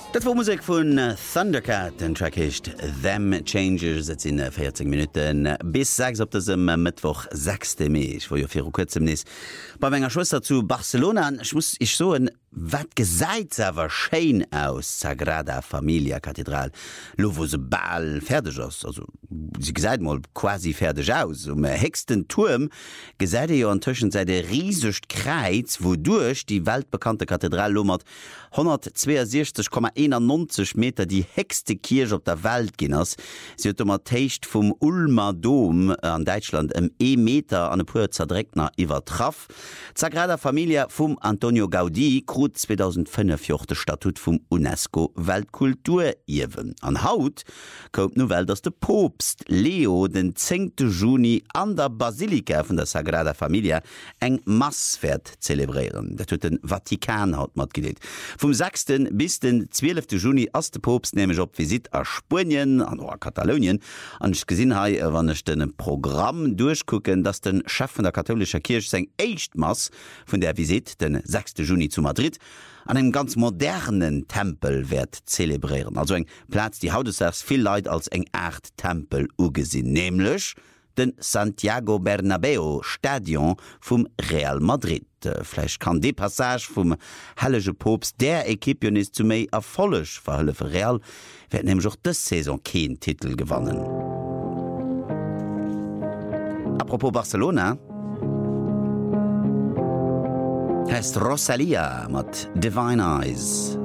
Dat war Musik vun Thundercat, den Track hecht Them Changers, et sinn 40 Minuten bis 6 op desem Mittwoch 6. Mai, wo jo fir kurzem nis. Bei enger Schwester zu Barcelona, muss ich so en wat geseit awer schein aus Sagrada Familia Kathedral. Lo wo se ball fertig ass, also sie geseit mal quasi fertig aus. Hexten Turm gesäide jo antuschen se de riesescht Kreiz, wodurch die weltbekannte Kathedral lommert 162,91 Meter die hexte Kirche op der Welt ginnners. Sie huet mat Teicht vum Ulmer Dom an Deutschland Meter an e puer zerdreckner iwwer traff. Sagrada Familia vum Antonio Gaudí krut 2005 jochte Statut vum UNESCO Weltkulturiewen. An Haut kommt Novel, dass de Popst Leo den 10. Juni an der Basilika vun der Sagrada Familia eng Massfährt zelebrieren. Dat huet den Vatikan haut mat gedeelt. Vom 6. bis den 12. Juni ass de Popst nämlich op Visit a Spanien an Katalonien an gesinn ha wannnech den Programm durchgucken, dass den Chef von der katholischer Kirche seg Eichtmass von der Visit den 6. Juni zu Madrid an einem ganz modernen Tempel werd zelebrieren. Also eng Platz die haut es viel Leid als eng Art Tempel ugesinn, nämlich den Santiago Bernabéu Stadion vom Real Madrid. Vielleicht kann die Passage vom hellege Popst der Ekipionist zu méi erfollech verhëlle für Real, werden nämlich auch das Saison kein Titel gewonnen. Apropos Barcelona, heißt Rosalia mit Divine Eyes.